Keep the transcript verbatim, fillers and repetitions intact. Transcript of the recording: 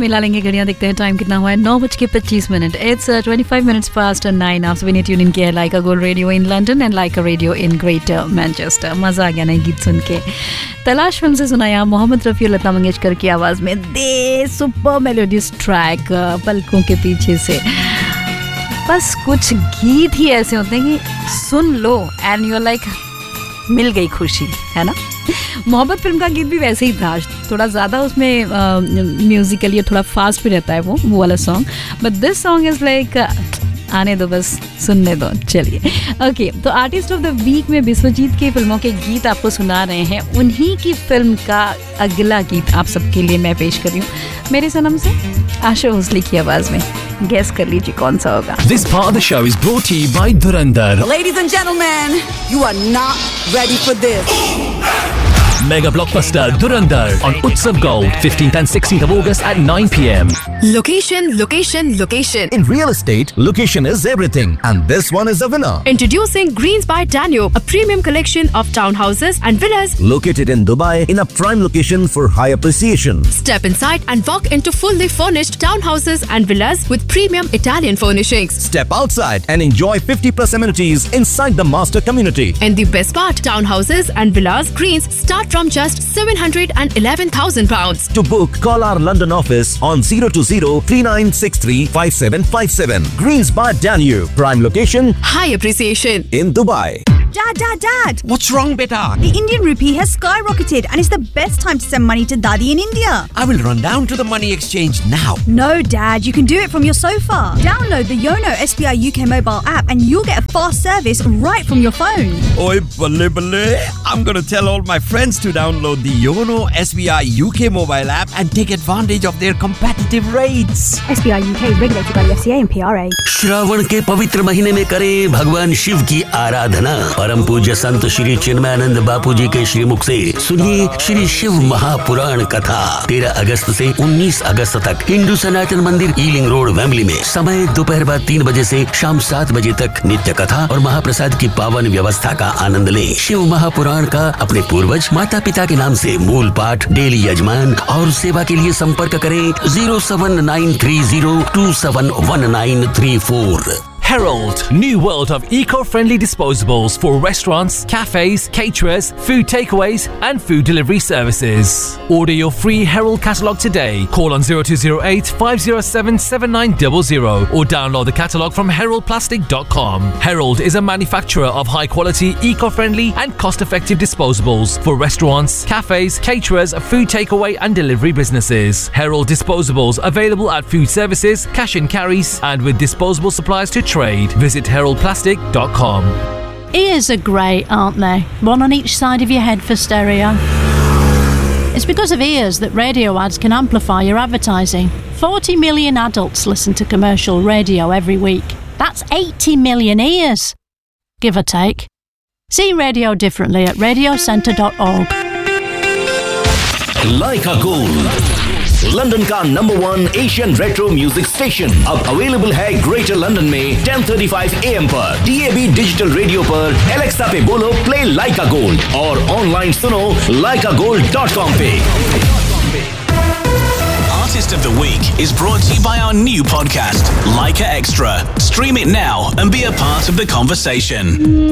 मिला लेंगे घड़ियां, देखते हैं टाइम कितना हुआ है। नौ बज के पच्चीस minute. It's twenty five minutes past nine. आप सभी ने ट्यून इन किया है लाइका gold radio in London and Lyca radio in greater Manchester. मजा आ गया नई गीत सुन के। तलाश फिल्म से सुनाया मोहम्मद रफ़ी और लता मंगेशकर की आवाज में दे सुपर मेलोडियस ट्रैक पलकों के पीछे से। बस कुछ गीत ही ऐसे होते हैं कि सुन लो एंड यू आर लाइक मिल गई खुशी, है ना। मोहब्बत फिल्म का गीत भी वैसे ही था, थोड़ा ज़्यादा उसमें म्यूजिकली थोड़ा फास्ट भी रहता है वो वो वाला song, but this song is like आने दो, बस सुनने दो। चलिए ओके, तो आर्टिस्ट ऑफ द वीक में विश्वजीत की फिल्मों के गीत आपको सुना रहे हैं। उन्हीं की फिल्म का अगला गीत आप सबके लिए मैं पेश कर रही हूँ, मेरे सनम से, आशा भोसले की आवाज़ में। गेस कर लीजिए कौन सा होगा। This part of the show is brought to you by Dhurandhar. Ladies and gentlemen, you are not ready for this. Mega blockbuster Dhurandhar on Utsav Gold, fifteenth and sixteenth of August at nine p m. Location, location, location. In real estate, location is everything, and this one is a winner. Introducing Greens by Danube, a premium collection of townhouses and villas Located in Dubai in a prime location for high appreciation. Step inside and walk into fully furnished townhouses and villas with premium Italian furnishings. Step outside and enjoy fifty plus amenities inside the master community. And the best part, townhouses and villas Greens start from just seven hundred eleven thousand pounds. To book, call our London office on zero two zero three nine six three five seven five seven. Greens by Danube, prime location, High appreciation. in Dubai. Dad, Dad, Dad. What's wrong, beta? The Indian rupee has skyrocketed and it's the best time to send money to Daddy in India. I will run down to the money exchange now. No, Dad, you can do it from your sofa. Download the Yono S B I U K mobile app and you'll get a fast service right from your phone. Oi, balle balle. I'm going to tell all my friends to download the Yono S B I U K mobile app and take advantage of their competitive rates. S B I U K regulated by the F C A and P R A. Shravan के पवित्र महीने में करें भगवान शिव की आराधना। परम पूज्य संत श्री चिन्मयानंद बापू जी के श्रीमुख से सुनिए श्री शिव महापुराण कथा। तेरह अगस्त से उन्नीस अगस्त तक हिंदू सनातन मंदिर ईलिंग रोड वेम्बली में। समय दोपहर बाद तीन बजे से शाम सात बजे तक। नित्य कथा और महाप्रसाद की पावन व्यवस्था का आनंद लें। शिव महापुराण का अपने पूर्वज माता पिता के नाम से मूल पाठ, डेली यजमान और सेवा के लिए संपर्क करें zero seven nine three zero to seven one nine three four. Herald, new world of eco-friendly disposables for restaurants, cafes, caterers, food takeaways and food delivery services. Order your free Herald catalogue today. Call on zero two zero eight five zero seven seven nine zero zero or download the catalogue from herald plastic dot com. Herald is a manufacturer of high-quality, eco-friendly and cost-effective disposables for restaurants, cafes, caterers, food takeaway and delivery businesses. Herald disposables available at food services, cash and carries and with disposable supplies to trade. Visit herald plastic dot com. Ears are great, aren't they? One on each side of your head for stereo. It's because of ears that radio ads can amplify your advertising. forty million adults listen to commercial radio every week. That's eighty million ears, give or take. See radio differently at radio centre dot org. Laika Gold, London का number one Asian retro music station, अब available है greater London में ten thirty five A M पर, D A B digital radio पर। Alexa पे बोलो play लाइका gold और online सुनो लाइका गोल्ड डॉट कॉम पे। Artist of the Week is brought to you by our new podcast, Laika Extra. Stream it now and be a part of the conversation.